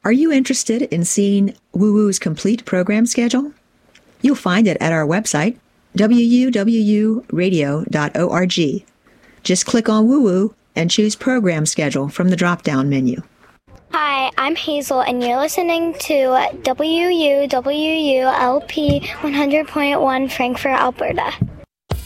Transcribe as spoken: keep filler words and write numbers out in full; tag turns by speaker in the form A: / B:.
A: Are you interested in seeing W W U's complete program schedule? You'll find it at our website, w u w u radio dot org. Just click on W W U and choose Program Schedule from the drop-down menu.
B: Hi, I'm Hazel, and you're listening to W U W U L P one hundred point one Frankfort, Alberta.